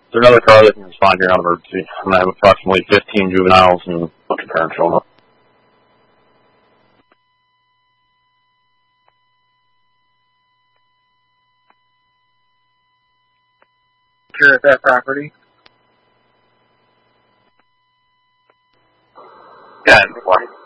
there another car that can respond here on emergency? And I have approximately 15 juveniles and a bunch of parents showing up. Sure at that property? Yeah, good morning.